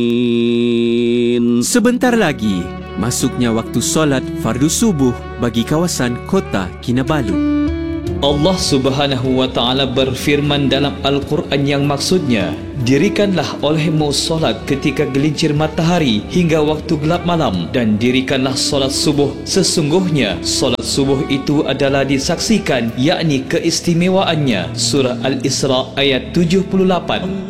Sebentar lagi, masuknya waktu solat fardu subuh bagi kawasan kota Kinabalu. Allah Subhanahu wa Ta'ala berfirman dalam Al-Quran yang maksudnya, dirikanlah olehmu solat ketika gelincir matahari hingga waktu gelap malam, dan dirikanlah solat subuh. Sesungguhnya solat subuh itu adalah disaksikan, yakni keistimewaannya. Surah Al-Isra ayat 78.